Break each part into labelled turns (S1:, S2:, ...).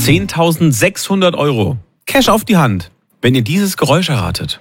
S1: 10.600 Euro. Cash auf die Hand, wenn ihr dieses Geräusch erratet.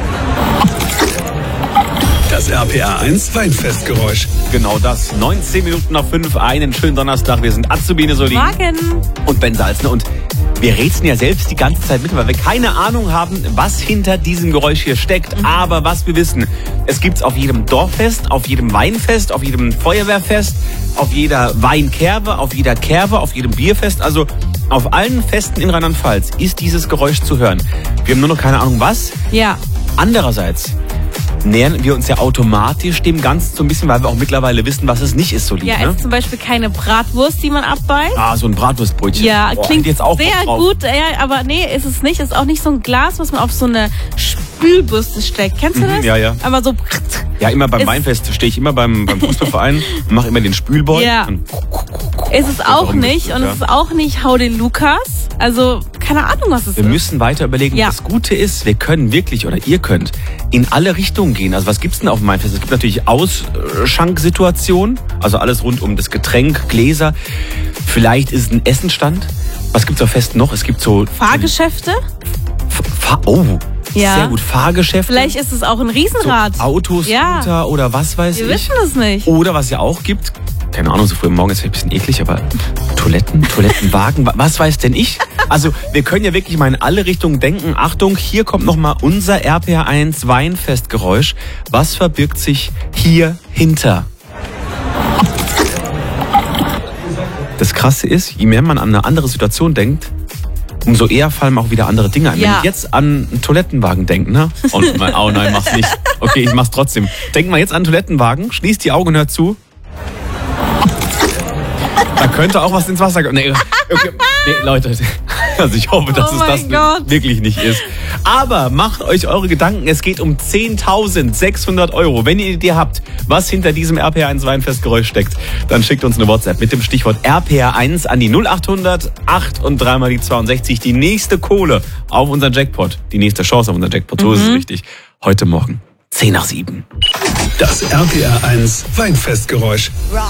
S2: Das RPA 1 Weinfestgeräusch.
S1: Genau das. 19 Minuten nach 5, einen schönen Donnerstag. Wir sind Azubine Solin
S3: Morgen.
S1: und Ben Salzner. Und wir rätseln ja selbst die ganze Zeit mit, weil wir keine Ahnung haben, was hinter diesem Geräusch hier steckt. Aber was wir wissen, es gibt's auf jedem Dorffest, auf jedem Weinfest, auf jedem Feuerwehrfest, auf jeder Weinkerbe, auf jeder Kerbe, auf jedem Bierfest. Also auf allen Festen in Rheinland-Pfalz ist dieses Geräusch zu hören. Wir haben nur noch keine Ahnung, was.
S3: Ja.
S1: Andererseits nähern wir uns ja automatisch dem Ganzen so ein bisschen, weil wir auch mittlerweile wissen, was es nicht ist, Solin.
S3: Ja, es ist zum Beispiel keine Bratwurst, die man abbeißt.
S1: Ah, so ein Bratwurstbrötchen.
S3: Ja, klingt
S1: jetzt auch
S3: sehr
S1: drauf.
S3: gut, ja, aber nee, ist es nicht. Ist auch nicht so ein Glas, was man auf so eine Spülbürste steckt. Kennst du das?
S1: Ja, ja.
S3: Aber so...
S1: Ja, immer beim Weinfest stehe ich immer beim Fußballverein, mache immer den Spülbeutel.
S3: Ja. Ist es auch nicht. Und es ist auch nicht Hau den Lukas. Also, keine Ahnung, was es
S1: Wir
S3: ist.
S1: müssen weiter überlegen.
S3: Ja.
S1: Das Gute ist, wir können wirklich, oder ihr könnt, in alle Richtungen gehen. Also was gibt's denn auf dem Weinfest? Es gibt natürlich Ausschanksituationen, also alles rund um das Getränk, Gläser. Vielleicht ist es ein Essenstand. Was gibt's auf Festen noch? Es gibt so...
S3: Fahrgeschäfte?
S1: Oh,
S3: Ja.
S1: sehr gut. Fahrgeschäfte.
S3: Vielleicht ist es auch ein Riesenrad.
S1: So Autos,
S3: Ja.
S1: Scooter oder was weiß
S3: Wir
S1: ich.
S3: wissen es nicht.
S1: Oder was ja auch gibt, keine Ahnung, so früh am Morgen ist vielleicht ein bisschen eklig, aber Toilettenwagen, was weiß denn ich? Also wir können ja wirklich mal in alle Richtungen denken. Achtung, hier kommt nochmal unser RPA1 Weinfestgeräusch. Was verbirgt sich hier hinter? Das Krasse ist, je mehr man an eine andere Situation denkt, umso eher fallen auch wieder andere Dinge ein.
S3: Ja.
S1: Wenn ich jetzt an einen Toilettenwagen denke, ne? Oh nein, mach's nicht. Okay, ich mach's trotzdem. Denk mal jetzt an einen Toilettenwagen, schließt die Augen und hört zu. Da könnte auch was ins Wasser gehen. Nee, okay. Nee, Leute, also ich hoffe, dass
S3: Oh
S1: es
S3: mein
S1: das
S3: Gott.
S1: wirklich nicht ist. Aber macht euch eure Gedanken, es geht um 10.600 Euro. Wenn ihr eine Idee habt, was hinter diesem RPA1 Weinfestgeräusch steckt, dann schickt uns eine WhatsApp mit dem Stichwort RPA1 an die 0800 8 und 3 mal die 62. Die nächste Kohle auf unseren Jackpot, die nächste Chance auf unseren Jackpot, so ist es richtig. Heute Morgen, 10 nach 7.
S2: Das RPA 1 Weinfestgeräusch.